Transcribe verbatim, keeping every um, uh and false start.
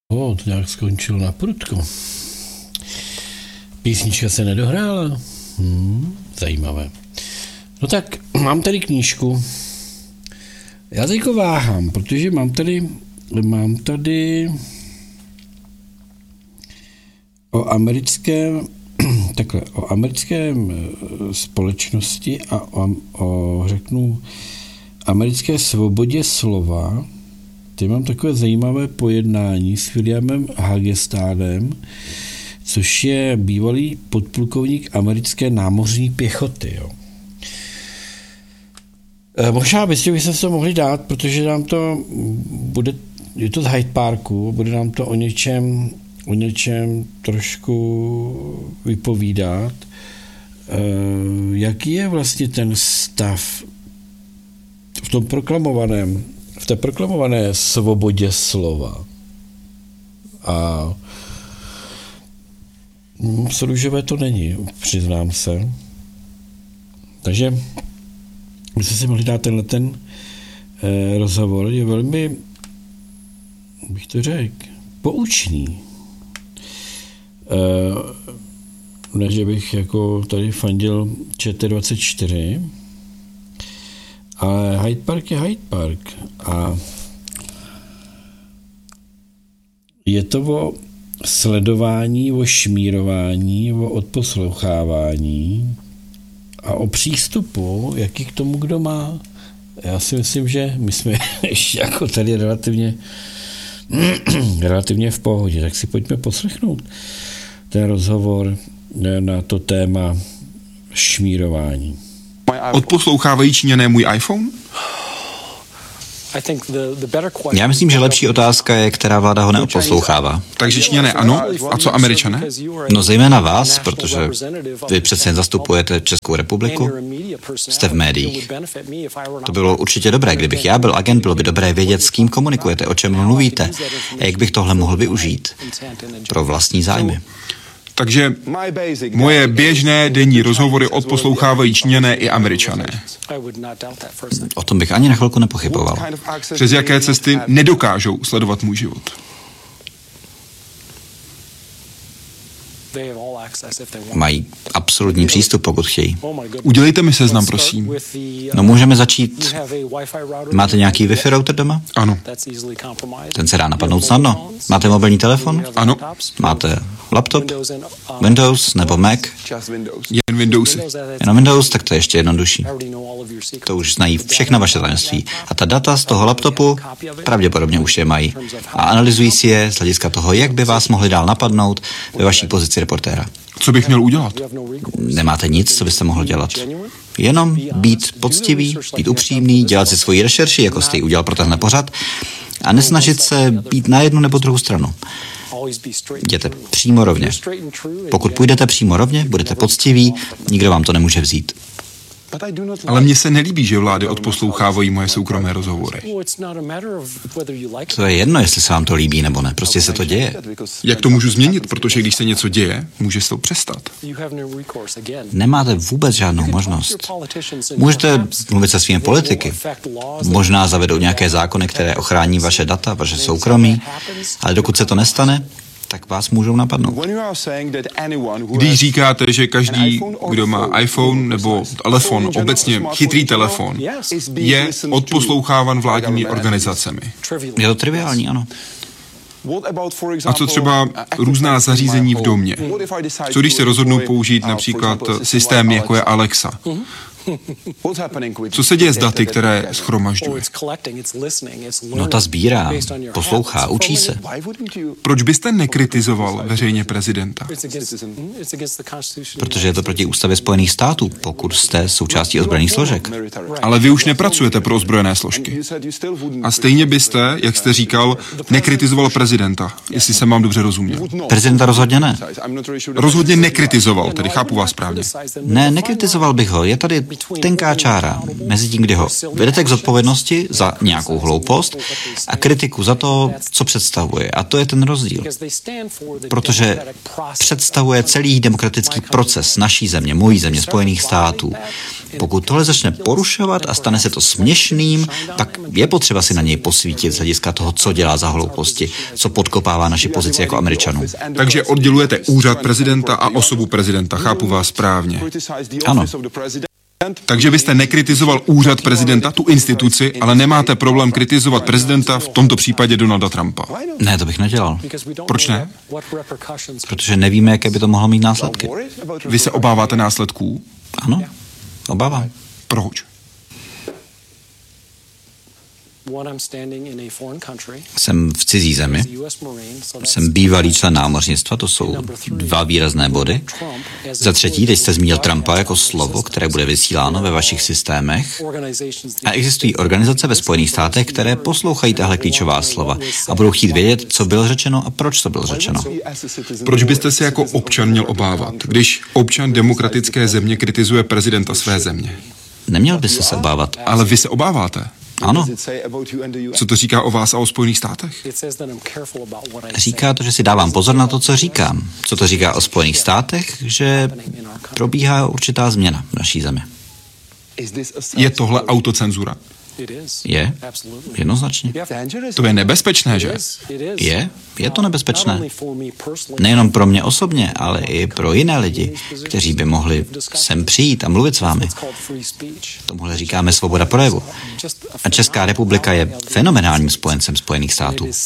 O, to nějak skončilo na prudko. Písnička se nedohrála. Hmm, zajímavé. No tak, mám tady knížku. Já teďko váhám, protože mám tady, mám tady o americkém, takhle, o americkém společnosti a o, o řeknu, americké svobodě slova. Teď mám takové zajímavé pojednání s Williamem Hagestadem, což je bývalý podplukovník americké námořní pěchoty. Jo. E, možná byste byste se to mohli dát, protože nám to bude, je to z Hyde Parku, bude nám to o něčem, o něčem trošku vypovídat. E, jaký je vlastně ten stav v tom proklamovaném, v té proklamované svobodě slova? A služové to není, přiznám se. Takže byste si mohli dát tenhle ten eh, rozhovor, je velmi, bych to řekl, poučný. Eh, ne, že bych jako tady fandil Č T dvacet čtyři, ale Hyde Park je Hyde Park a je to o sledování, o šmírování, o odposlouchávání a o přístupu, jaký k tomu kdo má. Já si myslím, že my jsme ještě jako tady relativně relativně v pohodě, tak si pojďme poslechnout ten rozhovor na to téma šmírování. Odposlouchávají Číňané můj iPhone? Já myslím, že lepší otázka je, která vláda ho neodposlouchává. Takže Číňané ano, a co Američané? No zejména vás, protože vy přece jen zastupujete Českou republiku, jste v médiích. To bylo určitě dobré, kdybych já byl agent, bylo by dobré vědět, s kým komunikujete, o čem mluvíte a jak bych tohle mohl využít pro vlastní zájmy. Takže moje běžné denní rozhovory odposlouchávají Číňané i Američané. O tom bych ani na chvilku nepochyboval. Přes jaké cesty nedokážou sledovat můj život? Mají absolutní přístup, pokud chtějí. Udělejte mi seznam, prosím. No můžeme začít. Máte nějaký Wi-Fi router doma? Ano. Ten se dá napadnout snadno. Máte mobilní telefon? Ano. Máte laptop? Windows nebo Mac? Jen Windowsy. Jenom Windows, tak to je ještě jednodušší. To už znají všechna vaše tajemství. A ta data z toho laptopu pravděpodobně už je mají. A analyzují si je z hlediska toho, jak by vás mohli dál napadnout ve vaší pozici reportéra. Co bych měl udělat? Nemáte nic, co byste mohl dělat. Jenom být poctivý, být upřímný, dělat si svoji rešerši, jako jste ji udělal pro tenhle pořad, a nesnažit se být na jednu nebo druhou stranu. Jděte přímo rovně. Pokud půjdete přímo rovně, budete poctiví, nikdo vám to nemůže vzít. Ale mně se nelíbí, že vlády odposlouchávají moje soukromé rozhovory. To je jedno, jestli se vám to líbí nebo ne. Prostě se to děje. Jak to můžu změnit? Protože když se něco děje, může se to přestat. Nemáte vůbec žádnou možnost. Můžete mluvit se svými politiky. Možná zavedou nějaké zákony, které ochrání vaše data, vaše soukromí, ale dokud se to nestane, tak vás můžou napadnout. Když říkáte, že každý, kdo má iPhone nebo telefon, obecně chytrý telefon, je odposloucháván vládními organizacemi. Je to triviální, ano. A co třeba různá zařízení v domě? Co když se rozhodnou použít například systém, jako je Alexa? Co se děje s daty, které shromažďuje? No ta sbírá, poslouchá, učí se. Proč byste nekritizoval veřejně prezidenta? Protože je to proti ústavě Spojených států, pokud jste součástí ozbrojených složek. Ale vy už nepracujete pro ozbrojené složky. A stejně byste, jak jste říkal, nekritizoval prezidenta, jestli jsem vám dobře rozuměl. Prezidenta rozhodně ne. Rozhodně nekritizoval, tedy chápu vás správně. Ne, nekritizoval bych ho. Je tady tenká čára mezi tím, kdy ho vedete k zodpovědnosti za nějakou hloupost a kritiku za to, co představuje. A to je ten rozdíl. Protože představuje celý demokratický proces naší země, mojí země, Spojených států. Pokud tohle začne porušovat a stane se to směšným, tak je potřeba si na něj posvítit z hlediska toho, co dělá za hlouposti, co podkopává naši pozici jako Američanů. Takže oddělujete úřad prezidenta a osobu prezidenta. Chápu vás správně. Ano. Takže byste nekritizoval úřad prezidenta, tu instituci, ale nemáte problém kritizovat prezidenta, v tomto případě Donalda Trumpa. Ne, to bych nedělal. Proč ne? Protože nevíme, jaké by to mohlo mít následky. Vy se obáváte následků? Ano, obávám. Proč? Jsem v cizí zemi, jsem bývalý člen námořnictva, to jsou dva výrazné body. Za třetí, teď jste zmínil Trumpa jako slovo, které bude vysíláno ve vašich systémech. A existují organizace ve Spojených státech, které poslouchají tahle klíčová slova a budou chtít vědět, co bylo řečeno a proč to bylo řečeno. Proč byste se jako občan měl obávat, když občan demokratické země kritizuje prezidenta své země? Neměl byste se obávat. Ale vy se obáváte. Ano. Co to říká o vás a o Spojených státech? Říká to, že si dávám pozor na to, co říkám. Co to říká o Spojených státech? Že probíhá určitá změna v naší zemi. Je tohle autocenzura? Je, jednoznačně. To je nebezpečné, že? Je, je to nebezpečné. Nejenom pro mě osobně, ale i pro jiné lidi, kteří by mohli sem přijít a mluvit s vámi. Tomuhle říkáme svoboda projevu. A Česká republika je fenomenálním spojencem Spojených států.